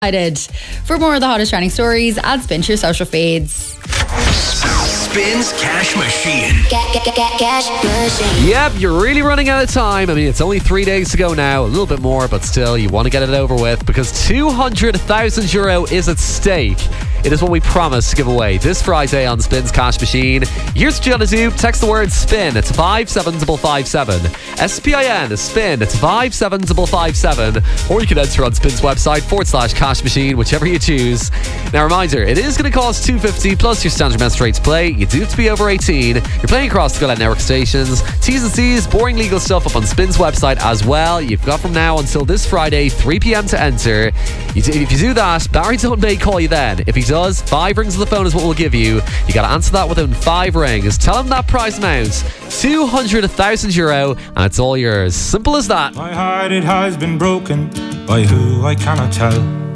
For more of the hottest trending stories, add Spin to your social feeds. Spins Cash Machine. Cash machine. Yep, you're really running out of time. I mean, it's only 3 days to go now. A little bit more, but still, you want to get it over with because €200,000 is at stake. It is what we promised to give away this Friday on Spins Cash Machine. Here's what you gotta do. Text the word SPIN. It's 57557. SPIN, SPIN. It's 57557. Or you can enter on Spin's website /cash machine, whichever you choose. Now, reminder, it is going to cost $250 plus your standard message rate to play. You do have to be over 18. You're playing across the Go Loud Network stations. T's and C's, boring legal stuff up on Spin's website as well. You've got from now until this Friday, 3 p.m. to enter. If you do that, Barry Dunn may call you then. If he does, 5 rings of the phone is what we'll give you. You got to answer that within 5 rings. Tell him that prize amount, €200,000, and it's all yours. Simple as that. My heart, it has been broken by who I cannot tell.